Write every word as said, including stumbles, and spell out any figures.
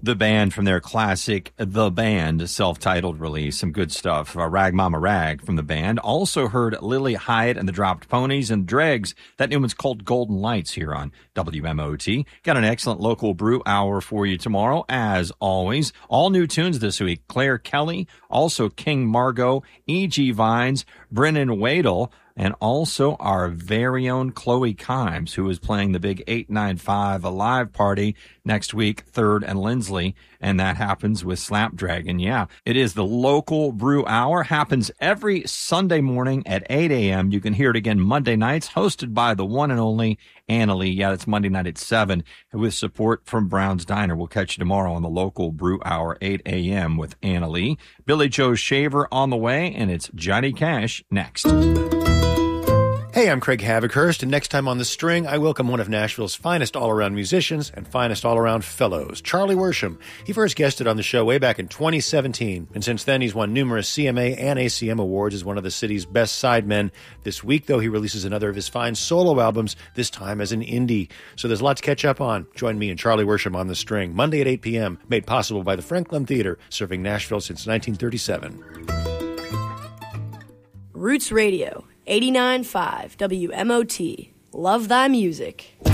The Band from their classic The Band self-titled release. Some good stuff. Uh, Rag Mama Rag from The Band. Also heard Lily Hyatt and the Dropped Ponies and Dregs. That new one's called Golden Lights here on W M O T. Got an excellent local brew hour for you tomorrow, as always. All new tunes this week. Claire Kelly, also King Margot, E G Vines, Brennan Wadle, and also our very own Chloe Kimes, who is playing the big eight ninety-five Alive party next week, third and Lindsley, and that happens with Slapdragon. Yeah, it is the local brew hour. Happens every Sunday morning at eight a.m. You can hear it again Monday nights, hosted by the one and only Anna Lee. Yeah, that's Monday night at seven, with support from Brown's Diner. We'll catch you tomorrow on the local brew hour, eight a.m. with Anna Lee. Billy Joe Shaver on the way, and it's Johnny Cash next. Hey, I'm Craig Havikhurst, and next time on The String, I welcome one of Nashville's finest all-around musicians and finest all-around fellows, Charlie Worsham. He first guested on the show way back in twenty seventeen, and since then he's won numerous C M A and A C M awards as one of the city's best sidemen. This week, though, he releases another of his fine solo albums, this time as an indie. So there's a lot to catch up on. Join me and Charlie Worsham on The String, Monday at eight p.m., made possible by the Franklin Theater, serving Nashville since nineteen thirty-seven. Roots Radio. eighty-nine point five W M O T. Love thy music.